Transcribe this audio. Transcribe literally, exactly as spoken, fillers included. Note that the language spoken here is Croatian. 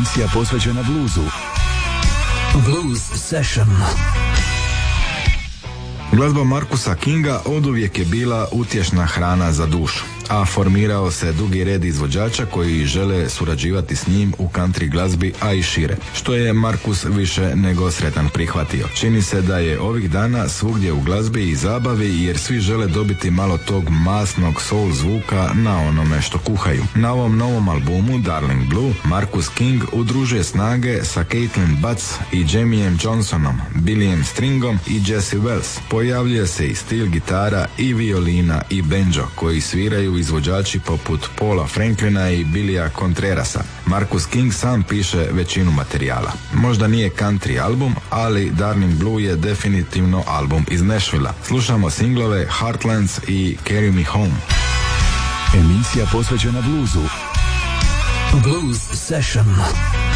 Emisija posvećena bluzu. Blues Session. Glazba Marcusa Kinga oduvijek je bila utješna hrana za dušu, a formirao se dugi red izvođača koji žele surađivati s njim u country glazbi, a i šire, što je Marcus više nego sretan prihvatio. Čini se da je ovih dana svugdje u glazbi i zabavi, jer svi žele dobiti malo tog masnog soul zvuka na onome što kuhaju. Na ovom novom albumu Darling Blue, Marcus King udružuje snage sa Caitlin Butts i Jamiem Johnsonom, Billyem Stringom i Jesse Wells. Pojavljuje se i stil gitara i violina i banjo koji sviraju izvođači poput Paula Franklina i Billya Contrerasa. Marcus King sam piše većinu materijala. Možda nije country album, ali Darling Blue je definitivno album iz Nashvilla. Slušamo singlove Heartlands i Carry Me Home. Emisija posvećena bluzu. Blues Session.